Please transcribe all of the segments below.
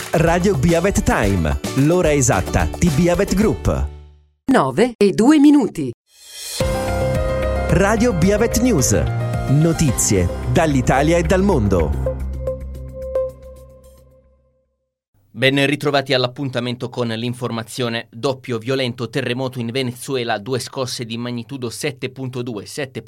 Radio Biavet Time, l'ora esatta di Biavet Group. 9:02. Radio Biavet News, notizie dall'Italia e dal mondo. Ben ritrovati all'appuntamento con l'informazione. Doppio violento terremoto in Venezuela, 2 scosse di magnitudo 7.2,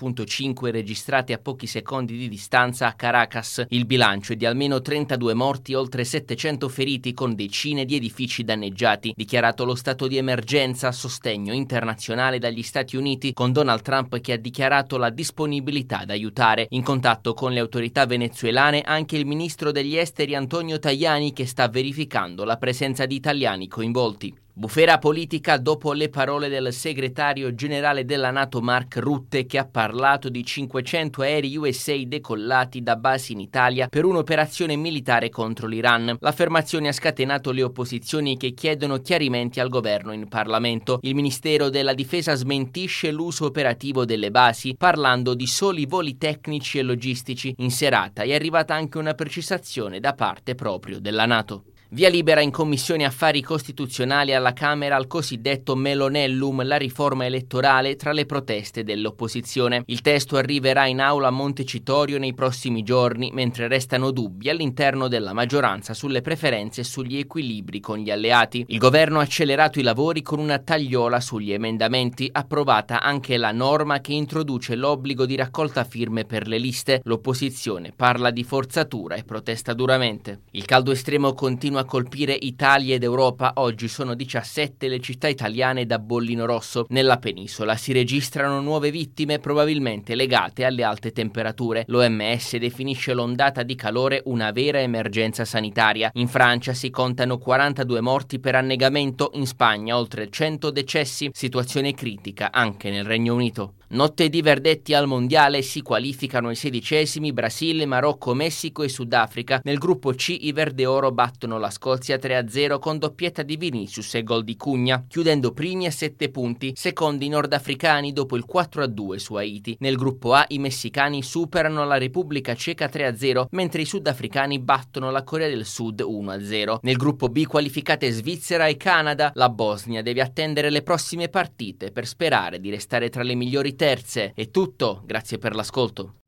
7.5 registrate a pochi secondi di distanza a Caracas. Il bilancio è di almeno 32 morti, oltre 700 feriti con decine di edifici danneggiati. Dichiarato lo stato di emergenza a sostegno internazionale dagli Stati Uniti, con Donald Trump che ha dichiarato la disponibilità ad aiutare. In contatto con le autorità venezuelane anche il ministro degli esteri Antonio Tajani, che sta verificando la presenza di italiani coinvolti. Bufera politica dopo le parole del segretario generale della NATO Mark Rutte, che ha parlato di 500 aerei USA decollati da basi in Italia per un'operazione militare contro l'Iran. L'affermazione ha scatenato le opposizioni che chiedono chiarimenti al governo in Parlamento. Il Ministero della Difesa smentisce l'uso operativo delle basi, parlando di soli voli tecnici e logistici. In serata è arrivata anche una precisazione da parte proprio della NATO. Via libera in Commissione Affari Costituzionali alla Camera al cosiddetto Melonellum, la riforma elettorale tra le proteste dell'opposizione. Il testo arriverà in aula a Montecitorio nei prossimi giorni, mentre restano dubbi all'interno della maggioranza sulle preferenze e sugli equilibri con gli alleati. Il governo ha accelerato i lavori con una tagliola sugli emendamenti, approvata anche la norma che introduce l'obbligo di raccolta firme per le liste. L'opposizione parla di forzatura e protesta duramente. Il caldo estremo continua a colpire Italia ed Europa. Oggi sono 17 le città italiane da bollino rosso. Nella penisola si registrano nuove vittime, probabilmente legate alle alte temperature. L'OMS definisce l'ondata di calore una vera emergenza sanitaria. In Francia si contano 42 morti per annegamento, in Spagna oltre 100 decessi, situazione critica anche nel Regno Unito. Notte di verdetti al mondiale, si qualificano i 16esimi Brasile, Marocco, Messico e Sudafrica. Nel gruppo C i verdeoro battono la Scozia 3-0 con doppietta di Vinicius e gol di Cugna, chiudendo primi a 7 punti, secondi i nordafricani dopo il 4-2 su Haiti. Nel gruppo A i messicani superano la Repubblica Ceca 3-0, mentre i sudafricani battono la Corea del Sud 1-0. Nel gruppo B qualificate Svizzera e Canada. La Bosnia deve attendere le prossime partite per sperare di restare tra le migliori terze. È tutto, grazie per l'ascolto.